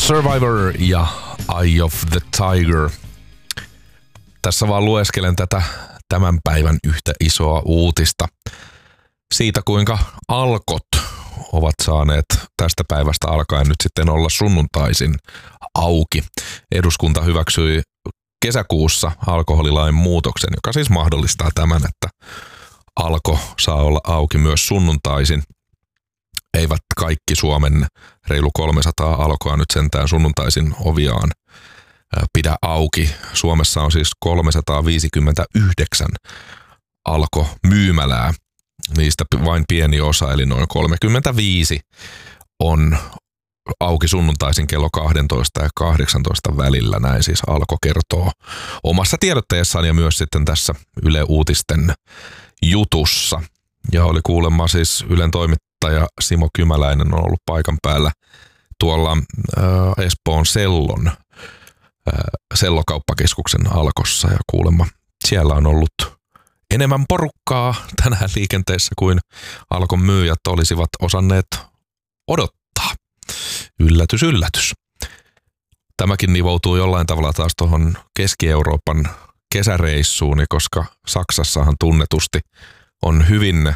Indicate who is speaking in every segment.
Speaker 1: Survivor ja Eye of the Tiger. Tässä vaan lueskelen tätä tämän päivän yhtä isoa uutista siitä, kuinka Alkot ovat saaneet tästä päivästä alkaen nyt sitten olla sunnuntaisin auki. Eduskunta hyväksyi kesäkuussa alkoholilain muutoksen, joka siis mahdollistaa tämän, että Alko saa olla auki myös sunnuntaisin. Eivät kaikki Suomen reilu 300 Alkoa nyt sentään sunnuntaisin oviaan pidä auki. Suomessa on siis 359 Alko-myymälää. Niistä vain pieni osa, eli noin 35 on auki sunnuntaisin kello 12 ja 18 välillä. Näin siis Alko kertoo omassa tiedotteessaan ja myös sitten tässä Yle Uutisten jutussa. Ja oli kuulemma siis Ylen toimittaja Simo Kymäläinen on ollut paikan päällä tuolla Espoon Sellokauppakeskuksen Alkossa ja kuulemma siellä on ollut enemmän porukkaa tänään liikenteessä kuin Alkon myyjät olisivat osanneet odottaa. Yllätys, yllätys. Tämäkin nivoutuu jollain tavalla taas tuohon Keski-Euroopan kesäreissuuni, koska Saksassahan tunnetusti on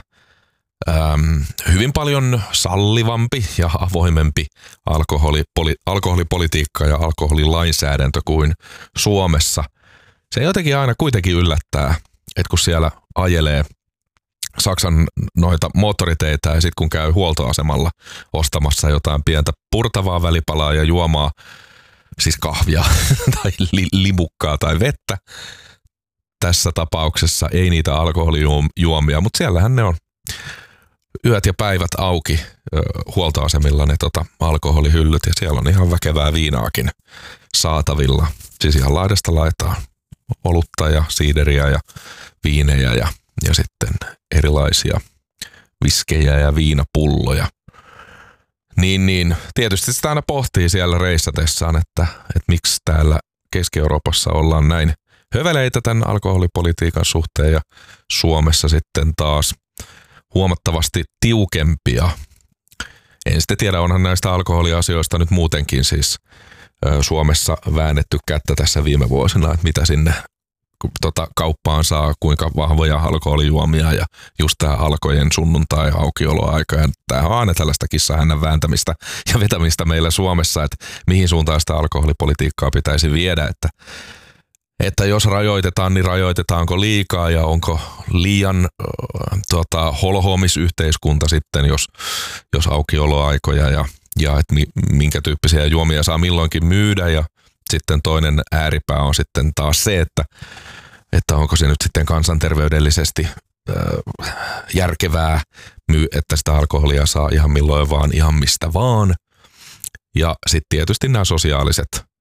Speaker 1: hyvin paljon sallivampi ja avoimempi alkoholipolitiikka ja alkoholilainsäädäntö kuin Suomessa. Se jotenkin aina kuitenkin yllättää, että kun siellä ajelee Saksan noita moottoriteitä ja sitten kun käy huoltoasemalla ostamassa jotain pientä purtavaa välipalaa ja juomaa, siis kahvia tai limukkaa tai vettä, tässä tapauksessa ei niitä alkoholijuomia, mutta siellähän ne on yöt ja päivät auki huoltoasemilla ne alkoholihyllyt ja siellä on ihan väkevää viinaakin saatavilla. Siis ihan laidasta laitaan olutta ja siideriä ja viinejä ja sitten erilaisia viskejä ja viinapulloja. Niin, tietysti sitä aina pohtii siellä reissatessaan, että miksi täällä Keski-Euroopassa ollaan näin höveleitä tämän alkoholipolitiikan suhteen ja Suomessa sitten taas huomattavasti tiukempia. En sitten tiedä, onhan näistä alkoholiasioista nyt muutenkin siis Suomessa väännetty kättä tässä viime vuosina, että mitä sinne kauppaan saa, kuinka vahvoja alkoholijuomia ja just tämä Alkojen sunnuntai-aukioloaika. Ja tämähän on aina tällaista kissahännän vääntämistä ja vetämistä meillä Suomessa, että mihin suuntaan sitä alkoholipolitiikkaa pitäisi viedä, että jos rajoitetaan, niin rajoitetaanko liikaa ja onko liian holhoamisyhteiskunta sitten, jos aukioloaikoja ja että minkä tyyppisiä juomia saa milloinkin myydä ja sitten toinen ääripää on sitten taas se, että onko se nyt sitten kansanterveydellisesti järkevää, että sitä alkoholia saa ihan milloin vaan, ihan mistä vaan. Ja sitten tietysti nämä sosiaaliset